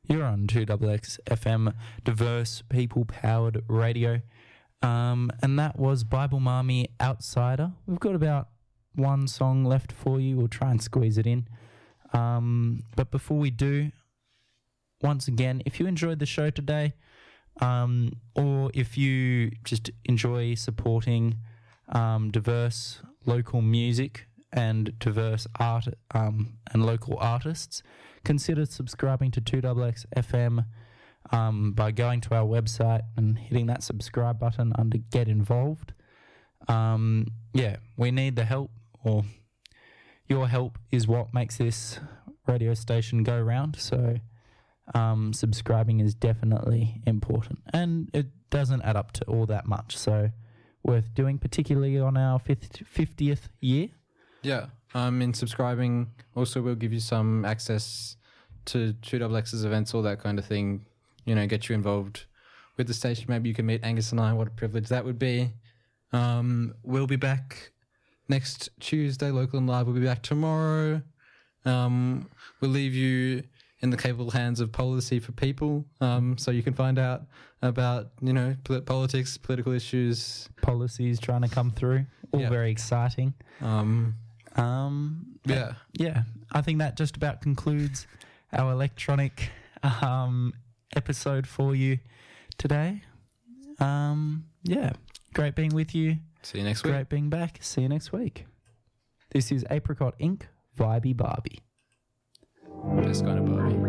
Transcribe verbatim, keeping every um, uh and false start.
You're on two X X F M, diverse, people-powered radio. Um, and that was Bible Marmy Outsider. We've got about one song left for you. We'll try and squeeze it in. Um, but before we do, once again, if you enjoyed the show today, um, or if you just enjoy supporting um, diverse local music and diverse art um, and local artists, consider subscribing to two X X F M um, by going to our website and hitting that subscribe button under Get Involved. Um, yeah, we need the help, or your help is what makes this radio station go round. So um, subscribing is definitely important, and it doesn't add up to all that much. So worth doing, particularly on our fiftieth year. Yeah, um, in subscribing also will give you some access to two X X's events, all that kind of thing, you know, get you involved with the station. Maybe you can meet Angus and I. What a privilege that would be. Um, we'll be back next Tuesday, local and live. We'll be back tomorrow. Um, we'll leave you in the capable hands of Policy for People, um, so you can find out about, you know, polit- politics, political issues. Policies trying to come through. All yeah. very exciting. Um, um, yeah. Yeah. I think that just about concludes our electronic um, episode for you today. Um, yeah. Great being with you. See you next week. Great being back. See you next week. This is Apricot Incorporated. Vibey Barbie. Best kind of Barbie.